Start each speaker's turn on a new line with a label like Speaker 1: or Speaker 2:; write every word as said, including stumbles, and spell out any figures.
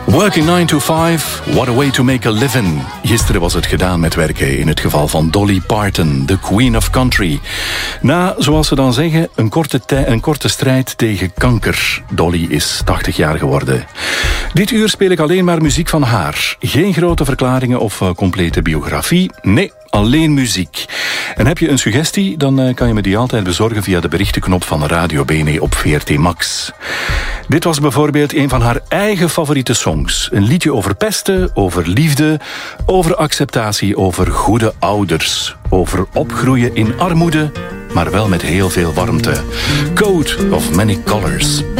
Speaker 1: Working nine to five, what a way to make a living. Gisteren was het gedaan met werken in het geval van Dolly Parton, the Queen of Country. Na, zoals ze dan zeggen, een korte, tij- een korte strijd tegen kanker. Dolly is tachtig jaar geworden. Dit uur speel ik alleen maar muziek van haar. Geen grote verklaringen of uh, complete biografie. Nee, alleen muziek. En heb je een suggestie, dan uh, kan je me die altijd bezorgen via de berichtenknop van Radio Bene op V R T Max. Dit was bijvoorbeeld een van haar eigen favoriete songs. Een liedje over pesten, over liefde, over acceptatie, over goede ouders. Over opgroeien in armoede, maar wel met heel veel warmte. Coat of Many Colors.